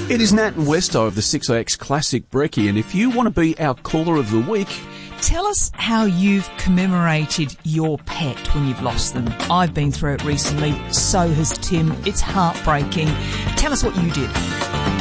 It is Nat and Westo of the 6OX Classic Brekkie, and if you want to be our caller of the week, tell us how you've commemorated your pet when you've lost them. I've been through it recently, so has Tim. It's heartbreaking. Tell us what you did.